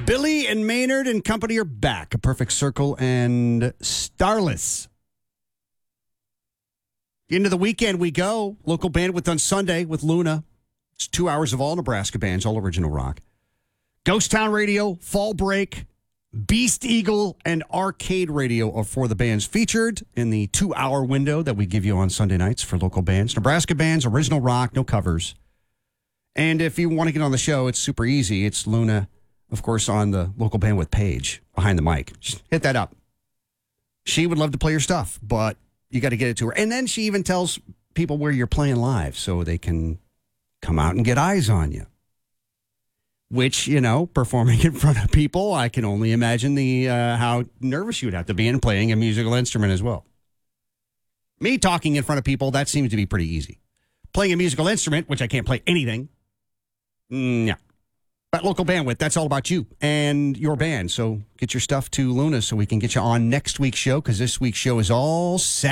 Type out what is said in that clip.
Billy and Maynard and company are back. A Perfect Circle and Starless. Into the weekend we go. Local bandwidth on Sunday with Luna. It's 2 hours of all Nebraska bands, all original rock. Ghost Town Radio, Fall Break, Beast Eagle, and Arcade Radio are for the bands featured in the 2-hour window that we give you on Sunday nights for local bands. Nebraska bands, original rock, no covers. And if you want to get on the show, it's super easy. It's Luna, of course, on the local bandwidth page behind the mic. Just hit that up. She would love to play your stuff, but you got to get it to her. And then she even tells people where you're playing live so they can come out and get eyes on you. Which, performing in front of people, I can only imagine how nervous you would have to be in playing a musical instrument as well. Me talking in front of people, that seems to be pretty easy. Playing a musical instrument, which I can't play anything, yeah. But local bandwidth, that's all about you and your band. So get your stuff to Luna so we can get you on next week's show, because this week's show is all set.